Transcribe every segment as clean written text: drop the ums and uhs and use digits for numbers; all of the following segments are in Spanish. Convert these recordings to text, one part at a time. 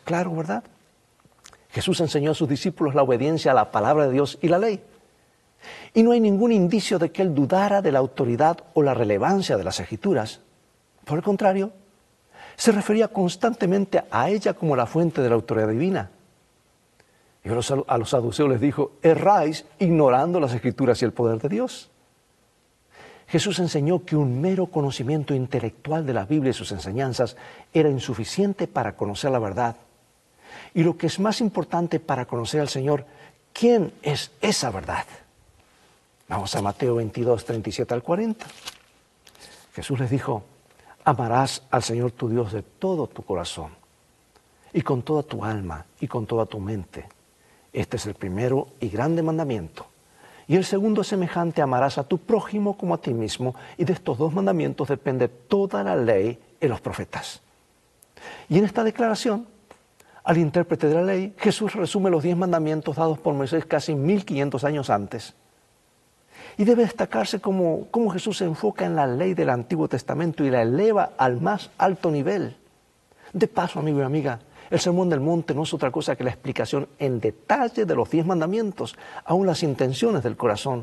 claro, ¿verdad? Jesús enseñó a sus discípulos la obediencia a la palabra de Dios y la ley. Y no hay ningún indicio de que Él dudara de la autoridad o la relevancia de las Escrituras. Por el contrario, se refería constantemente a ella como la fuente de la autoridad divina. Y a los saduceos les dijo: erráis ignorando las Escrituras y el poder de Dios. Jesús enseñó que un mero conocimiento intelectual de la Biblia y sus enseñanzas era insuficiente para conocer la verdad. Y lo que es más importante para conocer al Señor, ¿quién es esa verdad? Vamos a Mateo 22, 37 al 40. Jesús les dijo: amarás al Señor tu Dios de todo tu corazón, y con toda tu alma, y con toda tu mente. Este es el primero y grande mandamiento. Y el segundo es semejante: amarás a tu prójimo como a ti mismo. Y de estos dos mandamientos depende toda la ley y los profetas. Y en esta declaración, al intérprete de la ley, Jesús resume los 10 mandamientos dados por Moisés casi 1500 años antes. Y debe destacarse cómo Jesús se enfoca en la ley del Antiguo Testamento y la eleva al más alto nivel. De paso, amigo y amiga, el Sermón del Monte no es otra cosa que la explicación en detalle de los 10 mandamientos, aún las intenciones del corazón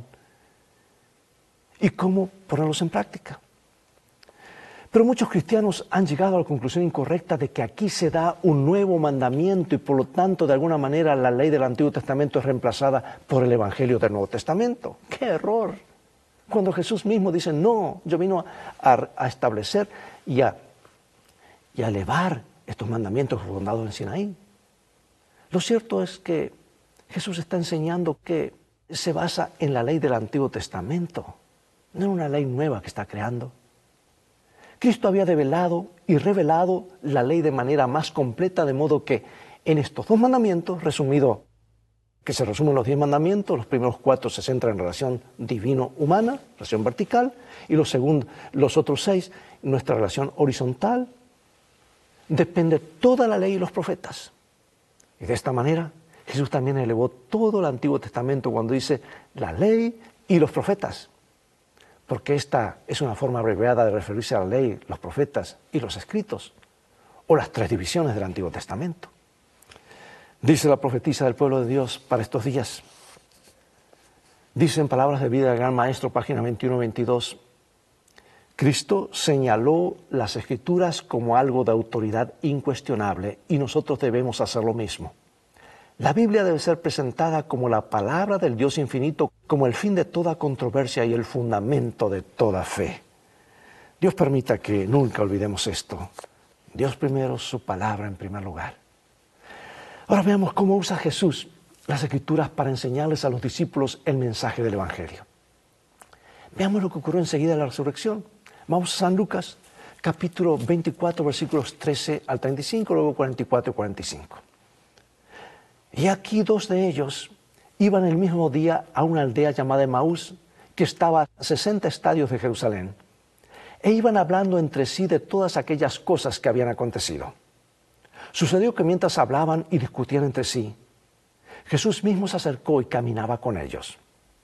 y cómo ponerlos en práctica. Pero muchos cristianos han llegado a la conclusión incorrecta de que aquí se da un nuevo mandamiento y por lo tanto de alguna manera la ley del Antiguo Testamento es reemplazada por el Evangelio del Nuevo Testamento. ¡Qué error! Cuando Jesús mismo dice: no, yo vino a establecer y a elevar estos mandamientos fundados en Sinaí. Lo cierto es que Jesús está enseñando que se basa en la ley del Antiguo Testamento, no en una ley nueva que está creando. Cristo había develado y revelado la ley de manera más completa, de modo que en estos 2 mandamientos, que se resumen los 10 mandamientos, los primeros 4 se centran en relación divino-humana, relación vertical, y los otros 6, nuestra relación horizontal, depende toda la ley y los profetas. Y de esta manera, Jesús también elevó todo el Antiguo Testamento cuando dice la ley y los profetas, porque esta es una forma abreviada de referirse a la ley, los profetas y los escritos, o las 3 divisiones del Antiguo Testamento. Dice la profetisa del pueblo de Dios para estos días, dice en Palabras de Vida del Gran Maestro, página 21-22, Cristo señaló las Escrituras como algo de autoridad incuestionable y nosotros debemos hacer lo mismo. La Biblia debe ser presentada como la palabra del Dios infinito, como el fin de toda controversia y el fundamento de toda fe. Dios permita que nunca olvidemos esto. Dios primero, su palabra en primer lugar. Ahora veamos cómo usa Jesús las Escrituras para enseñarles a los discípulos el mensaje del Evangelio. Veamos lo que ocurrió enseguida de la resurrección. Vamos a San Lucas, capítulo 24, versículos 13 al 35, luego 44 y 45. Y aquí 2 de ellos iban el mismo día a una aldea llamada Emaús, que estaba a 60 estadios de Jerusalén, e iban hablando entre sí de todas aquellas cosas que habían acontecido. Sucedió que mientras hablaban y discutían entre sí, Jesús mismo se acercó y caminaba con ellos.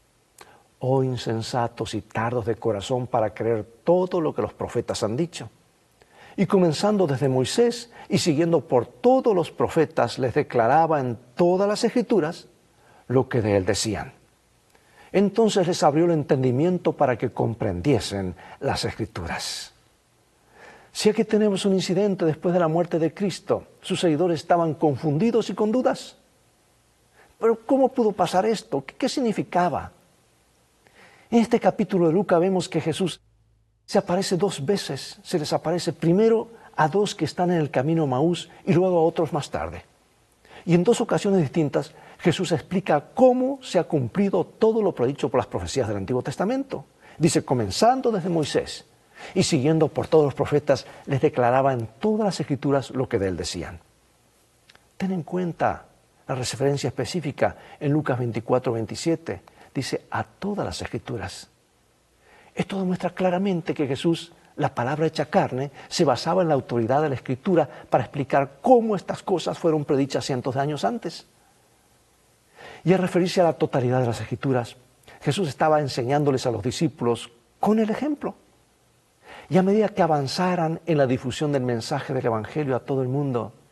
Oh insensatos y tardos de corazón para creer todo lo que los profetas han dicho. Y comenzando desde Moisés y siguiendo por todos los profetas, les declaraba en todas las Escrituras lo que de él decían. Entonces les abrió el entendimiento para que comprendiesen las Escrituras. Si aquí tenemos un incidente después de la muerte de Cristo, sus seguidores estaban confundidos y con dudas. Pero ¿cómo pudo pasar esto? ¿Qué significaba? En este capítulo de Lucas vemos que Jesús se aparece 2 veces. Se les aparece primero a 2 que están en el camino a Emaús y luego a otros más tarde. Y en 2 ocasiones distintas, Jesús explica cómo se ha cumplido todo lo predicho por las profecías del Antiguo Testamento. Dice, comenzando desde Moisés y siguiendo por todos los profetas, les declaraba en todas las Escrituras lo que de él decían. Ten en cuenta la referencia específica en Lucas 24, 27. Dice, a todas las Escrituras. Esto demuestra claramente que Jesús, la palabra hecha carne, se basaba en la autoridad de la Escritura para explicar cómo estas cosas fueron predichas cientos de años antes. Y al referirse a la totalidad de las Escrituras, Jesús estaba enseñándoles a los discípulos con el ejemplo. Y a medida que avanzaran en la difusión del mensaje del Evangelio a todo el mundo,